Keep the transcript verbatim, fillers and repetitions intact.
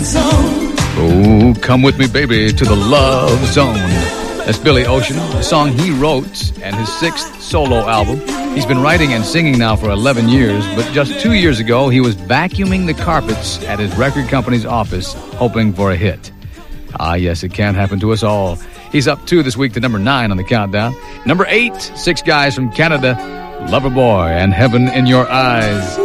Oh, come with me, baby, to the love zone. That's Billy Ocean, a song he wrote and his sixth solo album. He's been writing and singing now for eleven years, but just two years ago, he was vacuuming the carpets at his record company's office, hoping for a hit. Ah, yes, it can happen to us all. He's up two this week to number nine on the countdown. Number eight, six guys from Canada, Loverboy and Heaven in Your Eyes.